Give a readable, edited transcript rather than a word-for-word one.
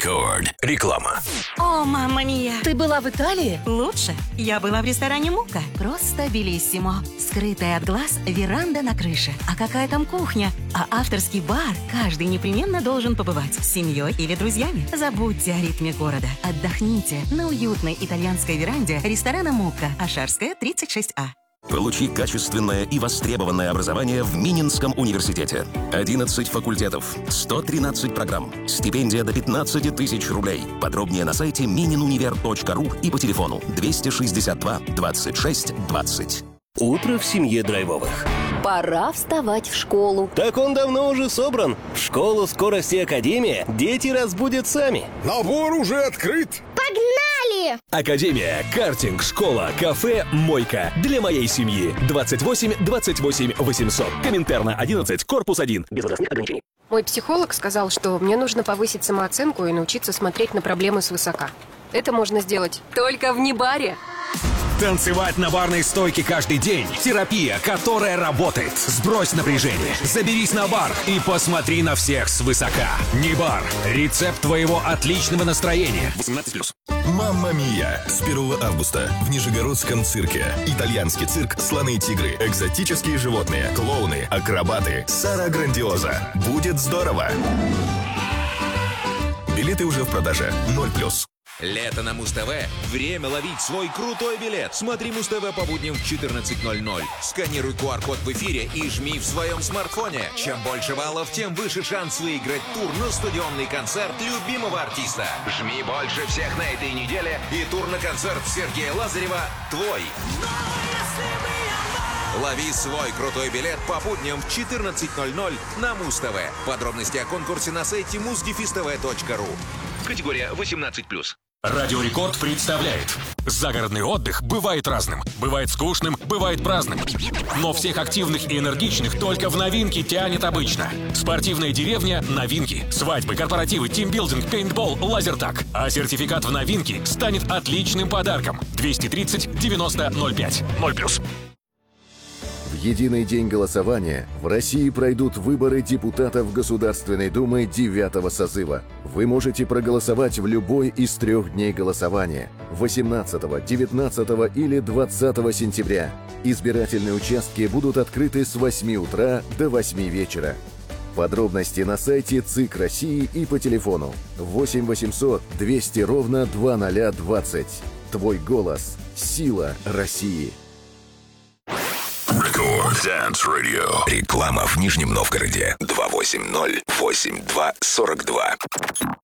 Рекорд. Реклама. О, мамма мия! Ты была в Италии? Лучше. Я была в ресторане «Мука». Просто белиссимо. Скрытая от глаз веранда на крыше. А какая там кухня? А авторский бар каждый непременно должен побывать с семьей или друзьями. Забудьте о ритме города. Отдохните на уютной итальянской веранде ресторана «Мука». Ашарская, 36А. Получи качественное и востребованное образование в Мининском университете. 11 факультетов, 113 программ, стипендия до 15 тысяч рублей. Подробнее на сайте mininunivер.ру и по телефону 262 26 20. Утро в семье Драйвовых. Пора вставать в школу. Так он давно уже собран. В школу «Скорости Академия» дети разбудят сами. Набор уже открыт. Погнали! Академия, картинг, школа, кафе, мойка. Для моей семьи. 28 28 800. Коминтерна 11, корпус 1. Без возрастных ограничений. Мой психолог сказал, что мне нужно повысить самооценку и научиться смотреть на проблемы свысока. Это можно сделать только в Нибаре. Танцевать на барной стойке каждый день. Терапия, которая работает. Сбрось напряжение, заберись на бар и посмотри на всех свысока. Нибар. Рецепт твоего отличного настроения. 18+. «Мамма Мия» с 1 августа в Нижегородском цирке. Итальянский цирк, слоны и тигры, экзотические животные, клоуны, акробаты, Сара Грандиоза. Будет здорово! Билеты уже в продаже. 0+. Лето на Муз-ТВ. Время ловить свой крутой билет. Смотри Муз-ТВ по будням в 14:00. Сканируй QR-код в эфире и жми в своем смартфоне. Чем больше баллов, тем выше шанс выиграть тур на стадионный концерт любимого артиста. Жми больше всех на этой неделе, и тур на концерт Сергея Лазарева твой. Лови свой крутой билет по будням в 14:00 на Муз-ТВ. Подробности о конкурсе на сайте muzgifistv.ru. Категория 18+. Радио Рекорд представляет. Загородный отдых бывает разным. Бывает скучным, бывает праздным. Но всех активных и энергичных только в новинки тянет обычно. Спортивная деревня – новинки. Свадьбы, корпоративы, тимбилдинг, пейнтбол, лазертаг. А сертификат в новинки станет отличным подарком. 230 90 05. 0+. В единый день голосования в России пройдут выборы депутатов Государственной Думы 9-го созыва. Вы можете проголосовать в любой из 3 дней голосования – 18, 19 или 20 сентября. Избирательные участки будут открыты с 8 утра до 8 вечера. Подробности на сайте ЦИК России и по телефону 8 800 200 ровно 2020. Твой голос – сила России. Рекорд Dance Radio. Реклама в Нижнем Новгороде. 280 82 42.